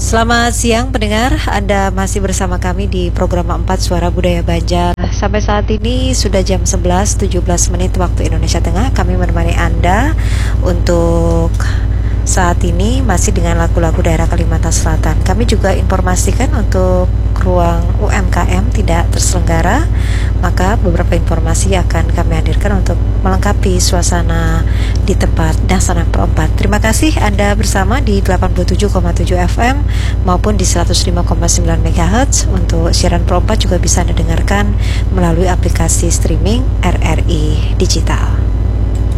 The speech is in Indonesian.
Selamat siang pendengar, Anda masih bersama kami di program 4 Suara Budaya Banjar. Sampai saat ini sudah jam 11.17 menit waktu Indonesia Tengah. Kami menemani Anda untuk saat ini masih dengan lagu-lagu daerah Kalimantan Selatan. Kami juga informasikan untuk ruang UMKM tidak terselenggara, maka beberapa informasi akan kami hadirkan untuk melengkapi suasana di tempat Dasana Perempat. Terima kasih Anda bersama di 87,7 FM maupun di 105,9 MHz. Untuk siaran Perempat juga bisa Anda dengarkan melalui aplikasi streaming RRI Digital.